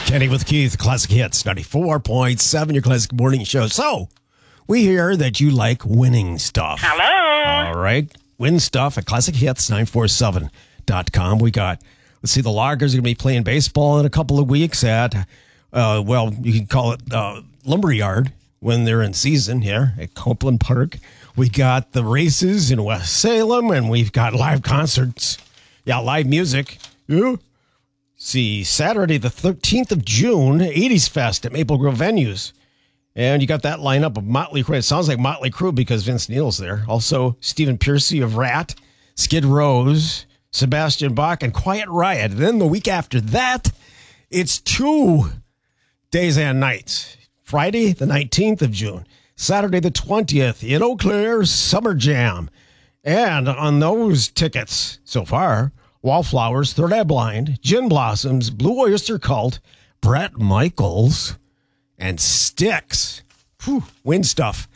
Kenny with Keith, Classic Hits, 94.7, your Classic Morning Show. So, we hear that you like winning stuff. Hello. All right. Win stuff at ClassicHits947.com. We got, let's see, the Loggers are going to be playing baseball in a couple of weeks at, well, you can call it Lumberyard when they're in season here at Copeland Park. We got the races in West Salem, and we've got live concerts. Yeah, live music. Yeah. See, Saturday the 13th of June, 80s Fest at Maple Grove Venues. And you got that lineup of Motley Crue. It sounds like Motley Crue because Vince Neil's there. Also, Stephen Pearcy of Rat, Skid Row's, Sebastian Bach, and Quiet Riot. And then the week after that, it's 2 days and nights. Friday the 19th of June, Saturday the 20th in Eau Claire, Summer Jam. And on those tickets so far, Wallflowers, Third Eye Blind, Gin Blossoms, Blue Oyster Cult, Bret Michaels, and Styx. Whew, win stuff.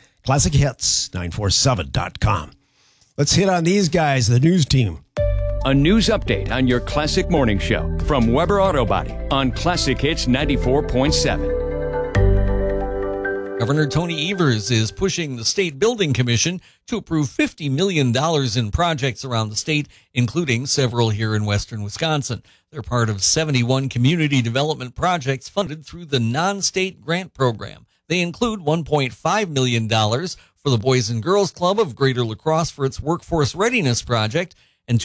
ClassicHits947.com. Let's hit on these guys, the news team. A news update on your Classic Morning Show from Weber Auto Body on Classic Hits 94.7. Governor Tony Evers is pushing the State Building Commission to approve $50 million in projects around the state, including several here in western Wisconsin. They're part of 71 community development projects funded through the non-state grant program. They include $1.5 million for the Boys and Girls Club of Greater La Crosse for its Workforce Readiness Project and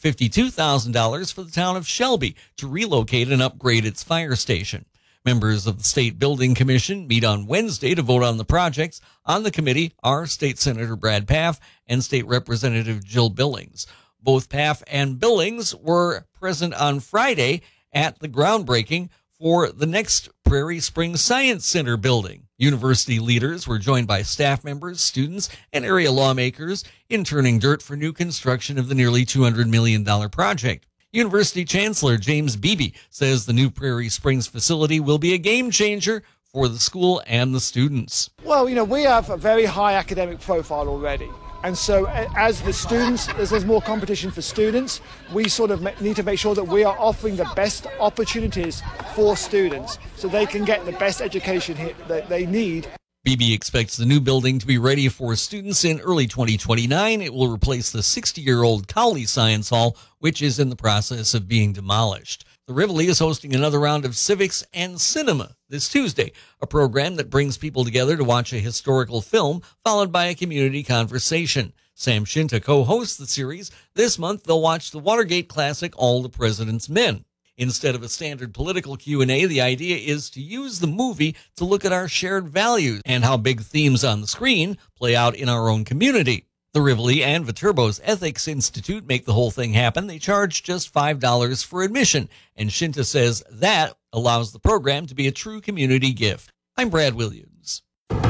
$252,000 for the town of Shelby to relocate and upgrade its fire station. Members of the State Building Commission meet on Wednesday to vote on the projects. On the committee are State Senator Brad Pfaff and State Representative Jill Billings. Both Pfaff and Billings were present on Friday at the groundbreaking for the next Prairie Springs Science Center building. University leaders were joined by staff members, students, and area lawmakers in turning dirt for new construction of the nearly $200 million project. University Chancellor James Beebe says the new Prairie Springs facility will be a game changer for the school and the students. Well, we have a very high academic profile already. And so as the students, as there's more competition for students, we sort of need to make sure that we are offering the best opportunities for students so they can get the best education that they need. Beebe expects the new building to be ready for students in early 2029. It will replace the 60-year-old Cowley Science Hall, which is in the process of being demolished. The Rivoli is hosting another round of Civics and Cinema this Tuesday, a program that brings people together to watch a historical film, followed by a community conversation. Sam Shinta co-hosts the series. This month, they'll watch the Watergate classic, All the President's Men. Instead of a standard political Q&A, the idea is to use the movie to look at our shared values and how big themes on the screen play out in our own community. The Rivoli and Viterbo's Ethics Institute make the whole thing happen. They charge just $5 for admission, and Shinta says that allows the program to be a true community gift. I'm Brad Williams.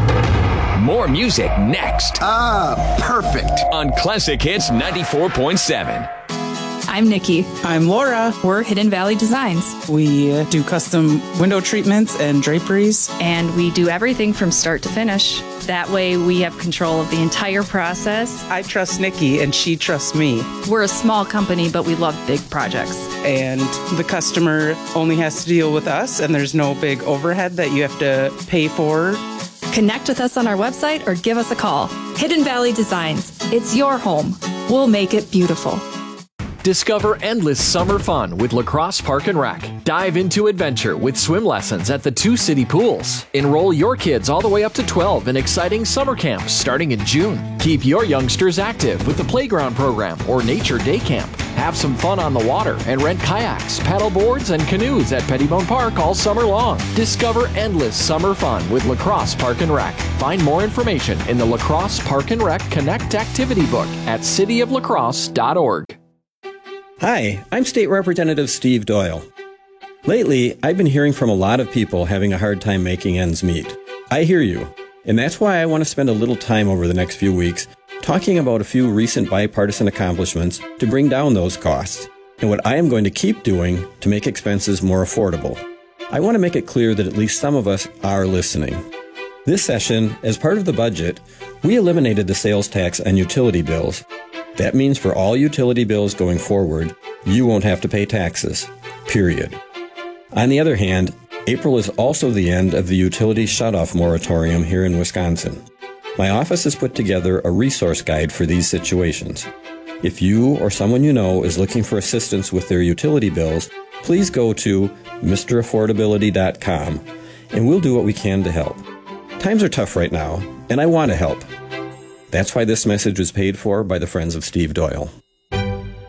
More music next. Perfect. On Classic Hits 94.7. I'm Nikki. I'm Laura. We're Hidden Valley Designs. We do custom window treatments and draperies. And we do everything from start to finish. That way we have control of the entire process. I trust Nikki and she trusts me. We're a small company, but we love big projects. And the customer only has to deal with us, and there's no big overhead that you have to pay for. Connect with us on our website or give us a call. Hidden Valley Designs. It's your home. We'll make it beautiful. Discover endless summer fun with La Crosse Park and Rec. Dive into adventure with swim lessons at the 2 city pools. Enroll your kids all the way up to 12 in exciting summer camps starting in June. Keep your youngsters active with the playground program or nature day camp. Have some fun on the water and rent kayaks, paddle boards, and canoes at Pettibone Park all summer long. Discover endless summer fun with La Crosse Park and Rec. Find more information in the La Crosse Park and Rec Connect Activity Book at cityoflacrosse.org. Hi, I'm State Representative Steve Doyle. Lately, I've been hearing from a lot of people having a hard time making ends meet. I hear you, and that's why I want to spend a little time over the next few weeks talking about a few recent bipartisan accomplishments to bring down those costs, and what I am going to keep doing to make expenses more affordable. I want to make it clear that at least some of us are listening. This session, as part of the budget, we eliminated the sales tax on utility bills. That means for all utility bills going forward, you won't have to pay taxes, period. On the other hand, April is also the end of the utility shutoff moratorium here in Wisconsin. My office has put together a resource guide for these situations. If you or someone you know is looking for assistance with their utility bills, please go to MrAffordability.com and we'll do what we can to help. Times are tough right now, and I want to help. That's why this message was paid for by the Friends of Steve Doyle.